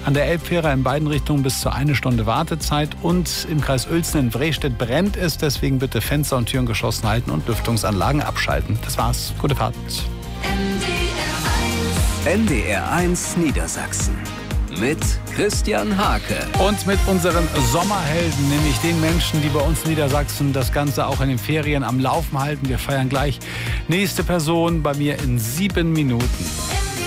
An der Elbfähre in beiden Richtungen bis zu 1 Stunde Wartezeit. Und im Kreis Uelzen in Wrestedt brennt es. Deswegen bitte Fenster und Türen geschlossen halten und Lüftungsanlagen abschalten. Das war's. Gute Fahrt. NDR1 Niedersachsen mit Christian Hake. Und mit unseren Sommerhelden, nämlich den Menschen, die bei uns in Niedersachsen das Ganze auch in den Ferien am Laufen halten. Wir feiern gleich nächste Person bei mir in 7 Minuten.